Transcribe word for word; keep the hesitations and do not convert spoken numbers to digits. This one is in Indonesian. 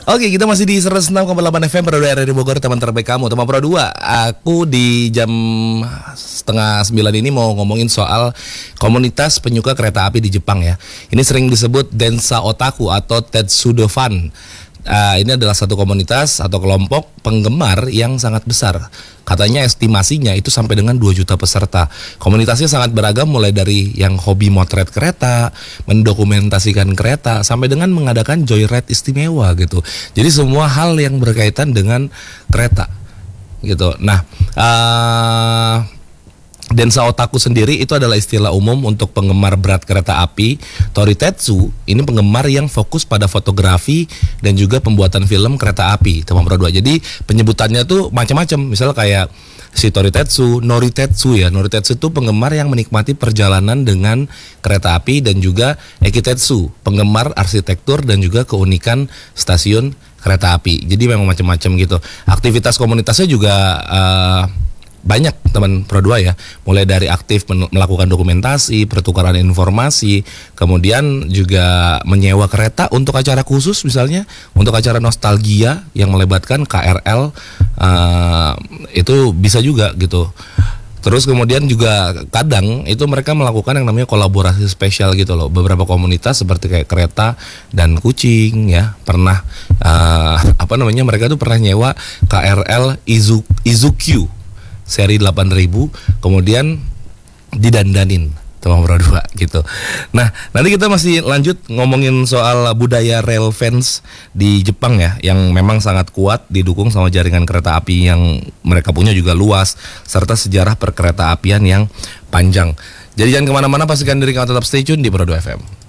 Oke, kita masih di seratus enam koma delapan F M Pro dua R R I Bogor, teman terbaik kamu. Teman Pro dua, aku di jam setengah sembilan ini mau ngomongin soal komunitas penyuka kereta api di Jepang ya. Ini sering disebut Densa Otaku atau Tetsudo Fan. Uh, ini adalah satu komunitas atau kelompok penggemar yang sangat besar. Katanya estimasinya itu sampai dengan dua juta peserta. Komunitasnya sangat beragam, mulai dari yang hobi motret kereta, mendokumentasikan kereta, sampai dengan mengadakan joyride istimewa gitu. Jadi semua hal yang berkaitan dengan kereta gitu. Nah, uh, Densa Otaku sendiri itu adalah istilah umum untuk penggemar berat kereta api. Toritetsu ini penggemar yang fokus pada fotografi dan juga pembuatan film kereta api, teman Pro dua. Jadi penyebutannya tuh macam-macam. Misal kayak si Toritetsu, Noritetsu ya. Noritetsu itu penggemar yang menikmati perjalanan dengan kereta api, dan juga Ekitetsu, penggemar arsitektur dan juga keunikan stasiun kereta api. Jadi memang macam-macam gitu. Aktivitas komunitasnya juga uh, banyak, teman Pro dua ya, mulai dari aktif melakukan dokumentasi, pertukaran informasi, kemudian juga menyewa kereta untuk acara khusus, misalnya untuk acara nostalgia yang melibatkan K R L, uh, itu bisa juga gitu. Terus kemudian juga kadang itu mereka melakukan yang namanya kolaborasi spesial gitu loh. Beberapa komunitas seperti kayak kereta dan kucing ya, pernah uh, apa namanya mereka tuh pernah nyewa K R L Izu, Izukyu seri delapan ribu, kemudian didandanin teman Pro dua gitu. Nah, nanti kita masih lanjut ngomongin soal budaya rail fans di Jepang ya, yang memang sangat kuat, didukung sama jaringan kereta api yang mereka punya juga luas, serta sejarah perkereta apian yang panjang. Jadi jangan kemana-mana, pastikan diri kamu tetap stay tune di Pro dua F M.